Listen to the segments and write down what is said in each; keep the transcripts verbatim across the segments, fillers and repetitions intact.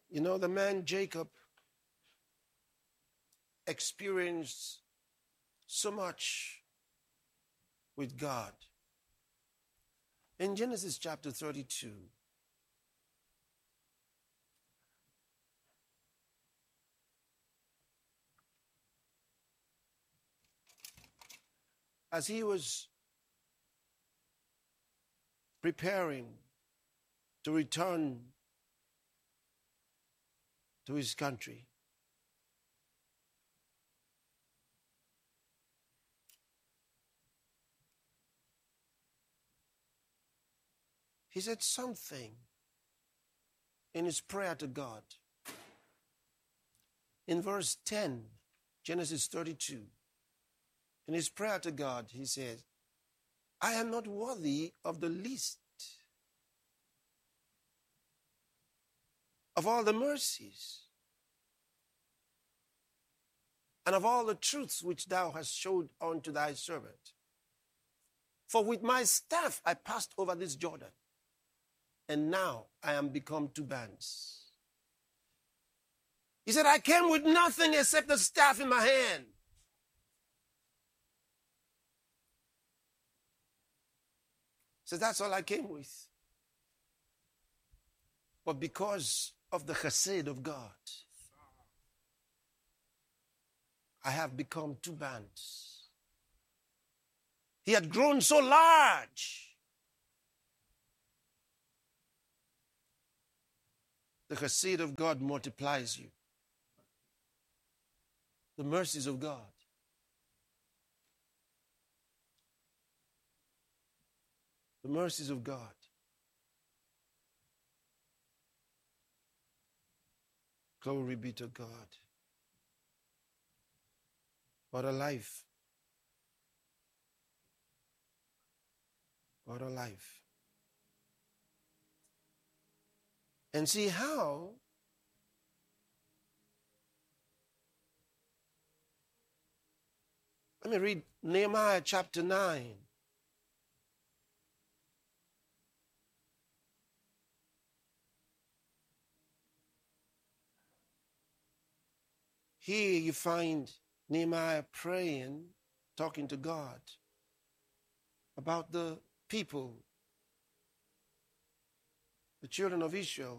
You know, the man Jacob experienced so much with God. In Genesis chapter thirty-two, as he was preparing to return to his country, he said something in his prayer to God. In verse ten, Genesis thirty-two, in his prayer to God, he says, I am not worthy of the least of all the mercies and of all the truths which thou hast showed unto thy servant. For with my staff I passed over this Jordan, and now I am become two bands. He said, I came with nothing except the staff in my hand. He said, that's all I came with. But because of the chesed of God, I have become two bands. He had grown so large. The chesed of God multiplies you. The mercies of God. The mercies of God. Glory be to God. What a life. What a life. And see how let me read Nehemiah chapter nine. Here you find Nehemiah praying, talking to God about the people, the children of Israel,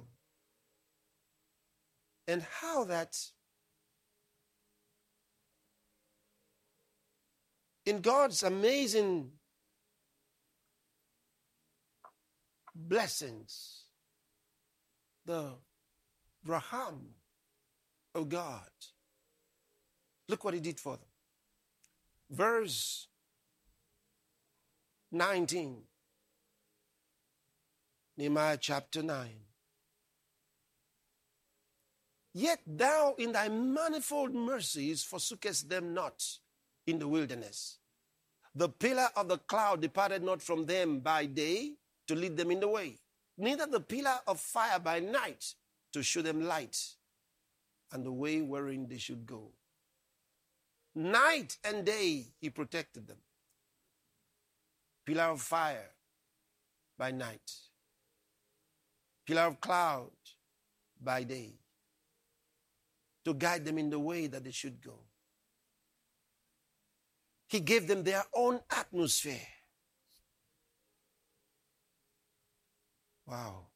and how that in God's amazing blessings, the Raham of God, look what he did for them. Verse nineteen, Nehemiah chapter nine. Yet thou in thy manifold mercies forsookest them not in the wilderness. The pillar of the cloud departed not from them by day to lead them in the way, neither the pillar of fire by night to show them light and the way wherein they should go. Night and day he protected them. Pillar of fire by night. Pillar of cloud by day. To guide them in the way that they should go. He gave them their own atmosphere. Wow.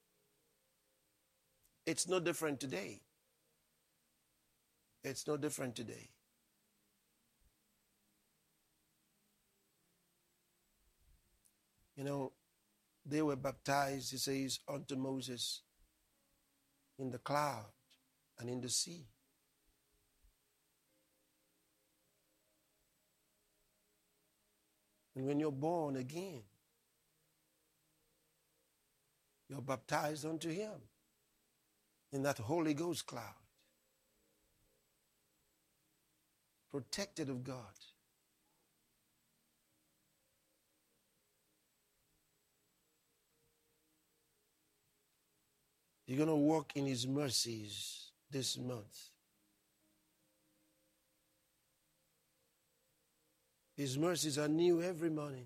It's no different today. It's no different today. You know, they were baptized, he says, unto Moses in the cloud and in the sea. And when you're born again, you're baptized unto him in that Holy Ghost cloud. Protected of God. You're going to walk in his mercies this month. His mercies are new every morning.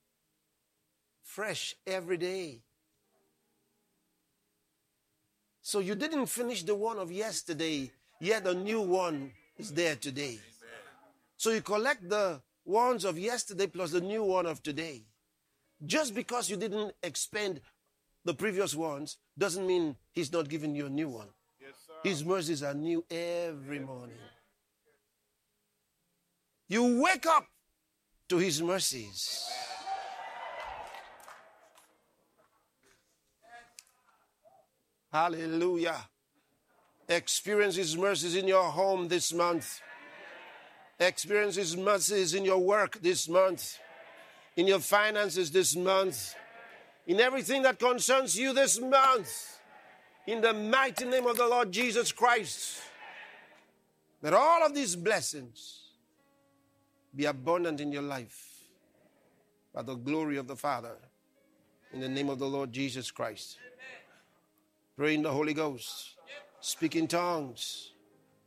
Fresh every day. So you didn't finish the one of yesterday, yet a new one is there today. So you collect the ones of yesterday plus the new one of today. Just because you didn't expend the previous ones doesn't mean he's not giving you a new one. Yes, sir. His mercies are new every morning. You wake up to his mercies. Hallelujah. Experience his mercies in your home this month. Experience his mercies in your work this month. In your finances this month. In everything that concerns you this month. In the mighty name of the Lord Jesus Christ. That all of these blessings be abundant in your life by the glory of the Father. In the name of the Lord Jesus Christ. Pray in the Holy Ghost. Speak in tongues.